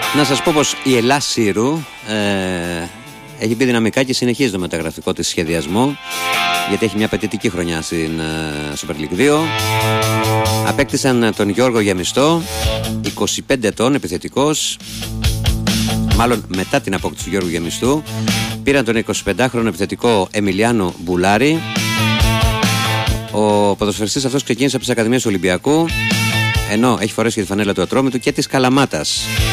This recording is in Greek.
Να σας πω πως η Ελλάς Σύρου έχει μπει δυναμικά και συνεχίζει το μεταγραφικό της σχεδιασμό, γιατί έχει μια απαιτητική χρονιά στην Super League 2. Απέκτησαν τον Γιώργο Γεμιστό, 25 ετών, επιθετικός. Μάλλον μετά την απόκτηση του Γιώργου Γεμιστού πήραν τον 25χρονο επιθετικό Εμιλιάνο Μπουλάρη. Ο ποδοσφαιριστής αυτός ξεκίνησε από τις Ακαδημίες του Ολυμπιακού, ενώ έχει φορέσει και τη φανέλα του Ατρόμητου και της Καλαμάτας.